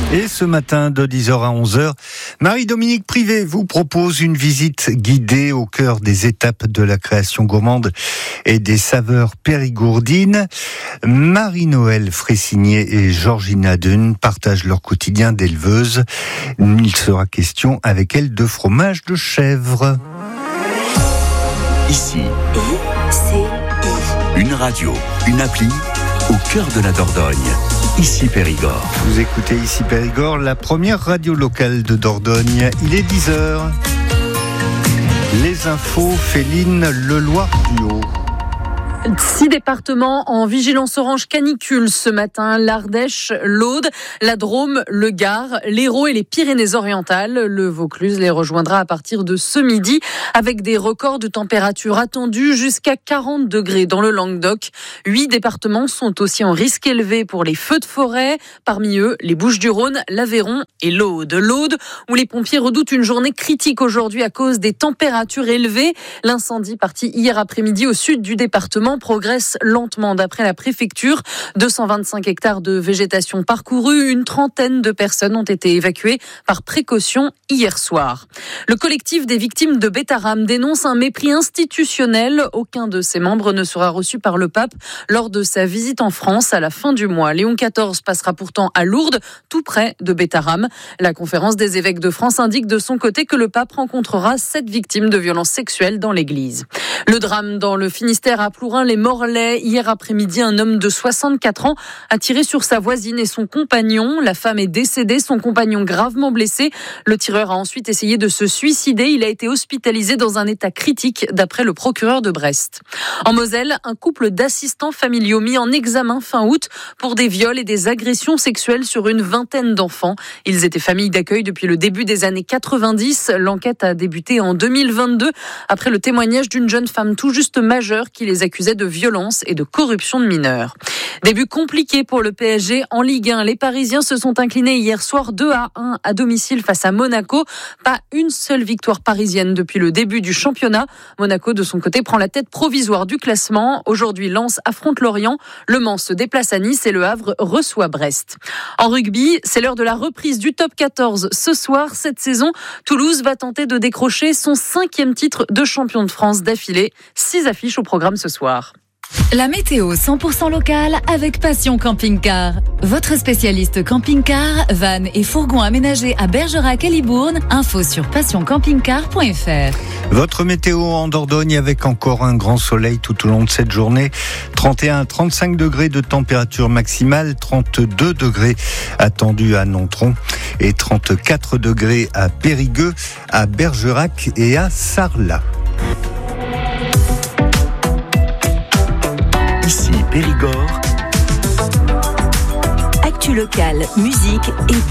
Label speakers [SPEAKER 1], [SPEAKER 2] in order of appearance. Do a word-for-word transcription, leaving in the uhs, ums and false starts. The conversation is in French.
[SPEAKER 1] Et ce matin, de dix heures à onze heures, Marie-Dominique Privé vous propose une visite guidée au cœur des étapes de la création gourmande et des saveurs périgourdines. Marie-Noël Fressigné et Georgina Dune partagent leur quotidien d'éleveuse. Il sera question avec elles de fromage de chèvre.
[SPEAKER 2] Ici,
[SPEAKER 3] I C I.
[SPEAKER 2] Une radio, une appli au cœur de la Dordogne. Ici Périgord.
[SPEAKER 1] Vous écoutez Ici Périgord, la première radio locale de Dordogne. Il est dix heures. Les infos, Féline Leloir-Duhaut.
[SPEAKER 4] Six départements en vigilance orange canicule ce matin. L'Ardèche, l'Aude, la Drôme, le Gard, l'Hérault et les Pyrénées-Orientales. Le Vaucluse les rejoindra à partir de ce midi avec des records de température attendus jusqu'à quarante degrés dans le Languedoc. Huit départements sont aussi en risque élevé pour les feux de forêt. Parmi eux, les Bouches-du-Rhône, l'Aveyron et l'Aude. L'Aude, où les pompiers redoutent une journée critique aujourd'hui à cause des températures élevées. L'incendie parti hier après-midi au sud du département progresse lentement d'après la préfecture. deux cent vingt-cinq hectares de végétation parcourus, une trentaine de personnes ont été évacuées par précaution hier soir. Le collectif des victimes de Bétharram dénonce un mépris institutionnel. Aucun de ses membres ne sera reçu par le pape lors de sa visite en France à la fin du mois. Léon quatorze passera pourtant à Lourdes, tout près de Bétharram. La conférence des évêques de France indique de son côté que le pape rencontrera sept victimes de violences sexuelles dans l'église. Le drame dans le Finistère à Plourin, les Morlaix. Hier après-midi, un homme de soixante-quatre ans a tiré sur sa voisine et son compagnon. La femme est décédée, son compagnon gravement blessé. Le tireur a ensuite essayé de se suicider. Il a été hospitalisé dans un état critique, d'après le procureur de Brest. En Moselle, un couple d'assistants familiaux mis en examen fin août pour des viols et des agressions sexuelles sur une vingtaine d'enfants. Ils étaient famille d'accueil depuis le début des années quatre-vingt-dix. L'enquête a débuté en deux mille vingt-deux après le témoignage d'une jeune femme tout juste majeure qui les accusait de violence et de corruption de mineurs. Début compliqué pour le P S G en Ligue un. Les Parisiens se sont inclinés hier soir deux à un à domicile face à Monaco. Pas une seule victoire parisienne depuis le début du championnat. Monaco, de son côté, prend la tête provisoire du classement. Aujourd'hui, Lens affronte Lorient. Le Mans se déplace à Nice et le Havre reçoit Brest. En rugby, c'est l'heure de la reprise du top quatorze. Ce soir, cette saison, Toulouse va tenter de décrocher son cinquième titre de champion de France d'affilée. Six affiches au programme ce soir.
[SPEAKER 5] La météo cent pour cent locale avec Passion Camping Car. Votre spécialiste camping-car, van et fourgon aménagés à Bergerac et Libourne. Info sur passion camping car point f r.
[SPEAKER 1] Votre météo en Dordogne avec encore un grand soleil tout au long de cette journée. trente et un à trente-cinq degrés de température maximale, trente-deux degrés attendus à Nontron et trente-quatre degrés à Périgueux, à Bergerac et à Sarlat.
[SPEAKER 2] Ici Périgord.
[SPEAKER 3] Actu locale, musique et